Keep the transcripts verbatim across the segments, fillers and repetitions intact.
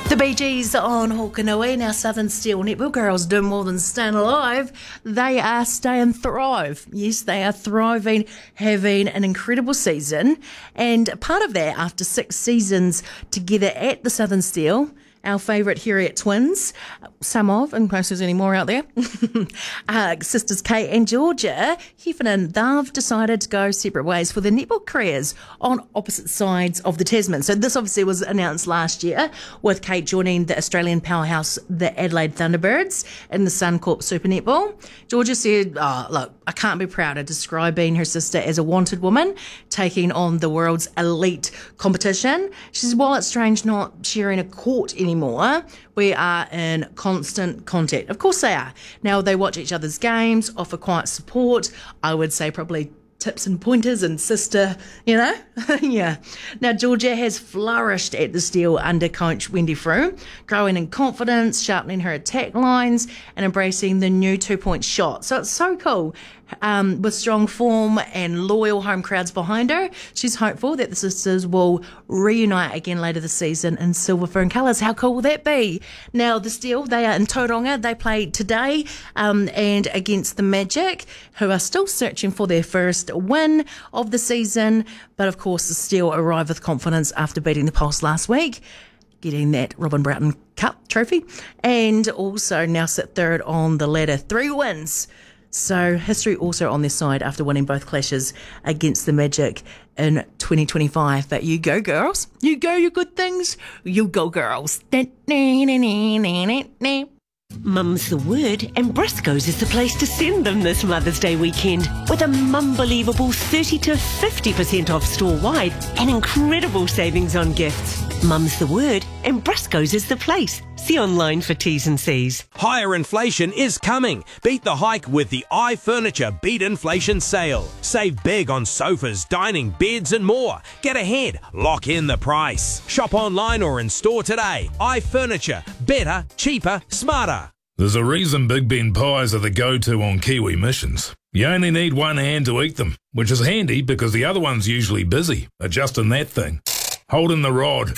The Bee Gees on Hokanui. Now Southern Steel Netball girls do more than stand alive. They are stay and thrive. Yes, they are thriving, having an incredible season. And part of that, after six seasons together at the Southern Steel, our favourite Harriet twins, some of, in case there's any more out there, uh, sisters Kate and Georgia Heffernan, they've decided to go separate ways for their netball careers on opposite sides of the Tasman. So this obviously was announced last year, with Kate joining the Australian powerhouse, the Adelaide Thunderbirds, in the Suncorp Super Netball. Georgia said, oh, look, I can't be prouder, describing her sister as a wanted woman, taking on the world's elite competition. She says, while it's strange not sharing a court anymore, we are in constant contact. Of course they are. Now they watch each other's games, offer quiet support. I would say probably tips and pointers and sister, you know? Yeah. Now, Georgia has flourished at the Steel under coach Wendy Frew, growing in confidence, sharpening her attack lines and embracing the new two-point shot. So it's so cool. Um, with strong form and loyal home crowds behind her, she's hopeful that the sisters will reunite again later this season in Silver Fern colours. How cool will that be? Now, the Steel, they are in Tauranga. They play today um, and against the Magic, who are still searching for their first win of the season. But, of course, the Steel arrive with confidence after beating the Pulse last week, getting that Robin Broughton Cup trophy, and also now sit third on the ladder. Three wins. So history also on their side after winning both clashes against the Magic in twenty twenty-five. But you go, girls. You go, you good things. You go, girls. Mum's the word, and Briscoe's is the place to send them this Mother's Day weekend, with a mumblievable thirty to fifty percent off store-wide and incredible savings on gifts. Mum's the word, and Briscoe's is the place. See online for T's and C's. Higher inflation is coming. Beat the hike with the iFurniture Beat Inflation Sale. Save big on sofas, dining, beds and more. Get ahead. Lock in the price. Shop online or in store today. iFurniture. Better, cheaper, smarter. There's a reason Big Ben pies are the go-to on Kiwi missions. You only need one hand to eat them, which is handy because the other one's usually busy adjusting that thing, holding the rod,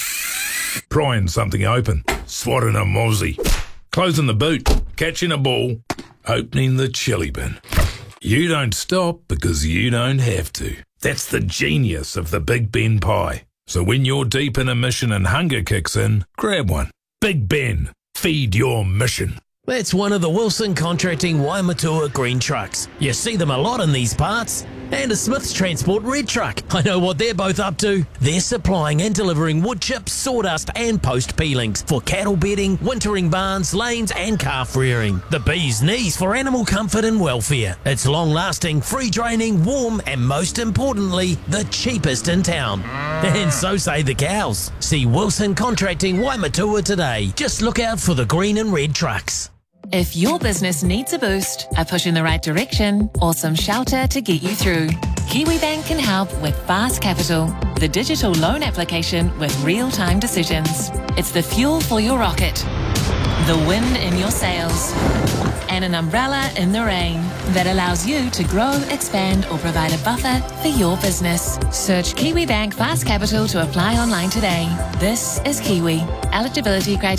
prying something open, swatting a mozzie, closing the boot, catching a ball, opening the chili bin. You don't stop because you don't have to. That's the genius of the Big Ben pie. So when you're deep in a mission and hunger kicks in, grab one. Big Ben, feed your mission. That's one of the Wilson Contracting Waimatua green trucks. You see them a lot in these parts. And a Smith's Transport red truck. I know what they're both up to. They're supplying and delivering wood chips, sawdust and post peelings for cattle bedding, wintering barns, lanes and calf rearing. The bee's knees for animal comfort and welfare. It's long lasting, free draining, warm and most importantly, the cheapest in town. And so say the cows. See Wilson Contracting Waimatua today. Just look out for the green and red trucks. If your business needs a boost, a push in the right direction, or some shelter to get you through, Kiwibank can help with Fast Capital, the digital loan application with real-time decisions. It's the fuel for your rocket, the wind in your sails, and an umbrella in the rain that allows you to grow, expand, or provide a buffer for your business. Search Kiwibank Fast Capital to apply online today. This is Kiwi. Eligibility criteria